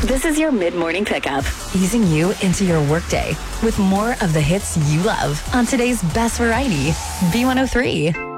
This is your mid-morning pickup, easing you into your workday with more of the hits you love on today's best variety, B103.